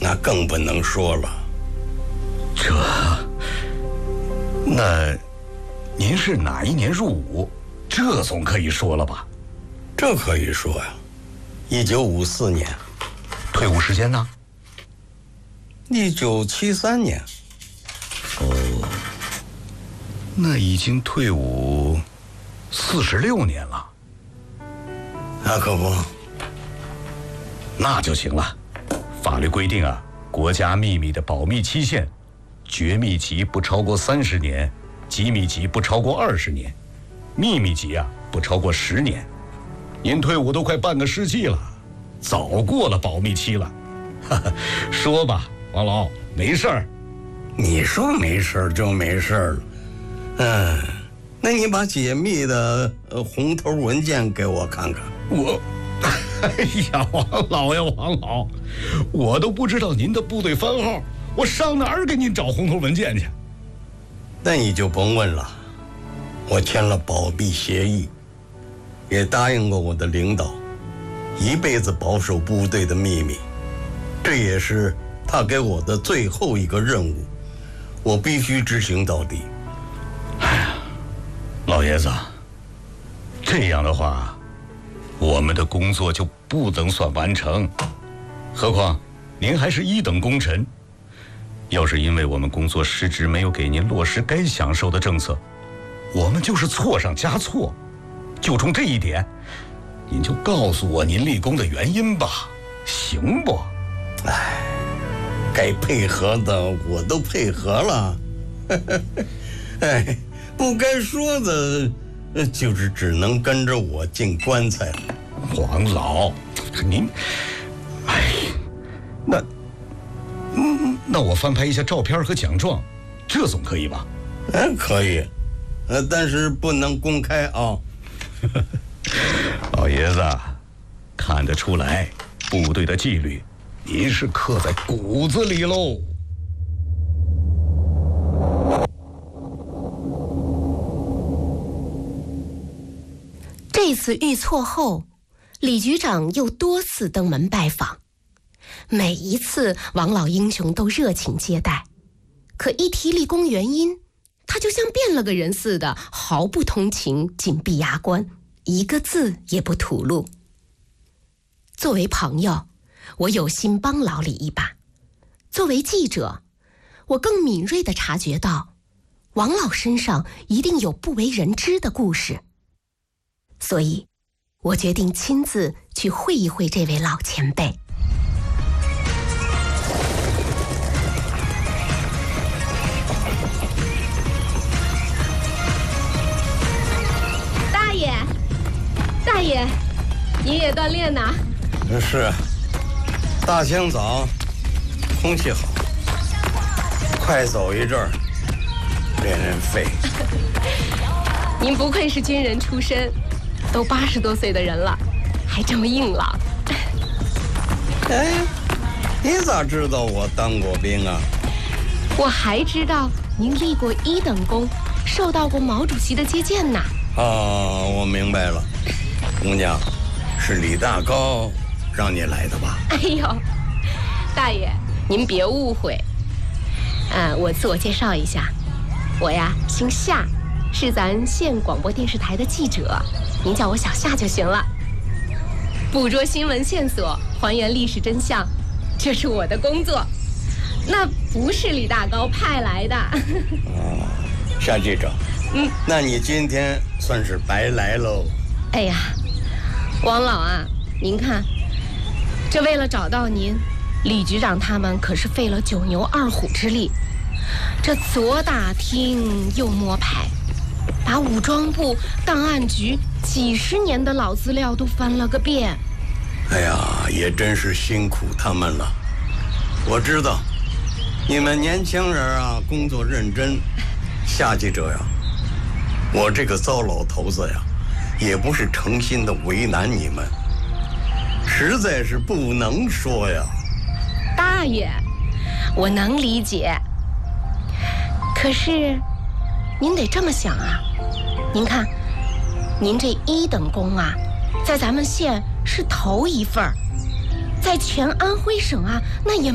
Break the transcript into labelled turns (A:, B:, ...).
A: 那更不能说了。
B: 那您是哪一年入伍？这总可以说了吧？
A: 这可以说呀，1954年。
B: 退伍时间呢
A: ？1973年。
B: 哦，那已经退伍46年了。
A: 那可不。
B: 那就行了。法律规定啊，国家秘密的保密期限，绝密级不超过30年，机密级不超过20年，秘密级啊不超过10年。您退伍都快半个世纪了，早过了保密期了。说吧，王老，没事儿。
A: 你说没事儿就没事儿了。那你把解密的红头文件给我看看。
B: 哎呀，王老呀，王老，我都不知道您的部队番号，我上哪儿给您找红头文件去？
A: 那你就甭问了，我签了保密协议，也答应过我的领导，一辈子保守部队的秘密，这也是他给我的最后一个任务，我必须执行到底。
B: 哎呀，老爷子，这样的话，我们的工作就不能算完成。何况您还是1等功臣，要是因为我们工作失职没有给您落实该享受的政策，我们就是错上加错。就冲这一点，您就告诉我您立功的原因吧，行不？
A: 该配合的我都配合了。不该说的就是只能跟着我进棺材了。
B: 王老，您，那我翻拍一下照片和奖状，这总可以吧？
A: 可以，但是不能公开啊。
B: 老爷子，看得出来，部队的纪律您是刻在骨子里喽。
C: 这次遇挫后，李局长又多次登门拜访，每一次王老英雄都热情接待，可一提立功原因，他就像变了个人似的，毫不通情，紧闭牙关，一个字也不吐露。作为朋友，我有心帮老李一把；作为记者，我更敏锐地察觉到，王老身上一定有不为人知的故事。所以，我决定亲自去会一会这位老前辈。
D: 大爷，您也锻炼呢？
A: 是，大清早，空气好，快走一阵儿，练练肺。
D: 您不愧是军人出身，都80多岁的人了，还这么硬朗。
A: 你咋知道我当过兵啊？
D: 我还知道您立过1等功，受到过毛主席的接见呢。
A: 我明白了，姑娘，是李大高让你来的吧？
D: 哎呦，大爷，您别误会。我自我介绍一下，我呀姓夏，是咱县广播电视台的记者，您叫我小夏就行了。捕捉新闻线索，还原历史真相，这是我的工作，那不是李大高派来的。
A: 夏记者，那你今天算是白来喽。
D: 哎呀，王老啊，您看，这为了找到您，李局长他们可是费了9牛2虎之力，这左打听右摸排，把武装部、档案局几10年的老资料都翻了个遍。
A: 哎呀，也真是辛苦他们了。我知道，你们年轻人啊，工作认真。夏记者呀，我这个糟老头子呀，也不是诚心的为难你们，实在是不能说呀。
D: 大爷，我能理解。可是，您得这么想啊，您看，您这1等功啊，在咱们县是头一份，在全安徽省啊，那也